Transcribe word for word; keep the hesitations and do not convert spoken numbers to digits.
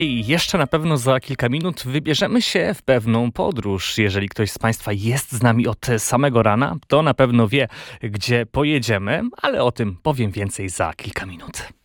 I jeszcze na pewno za kilka minut wybierzemy się w pewną podróż. Jeżeli ktoś z Państwa jest z nami od samego rana, to na pewno wie, gdzie pojedziemy, ale o tym powiem więcej za kilka minut.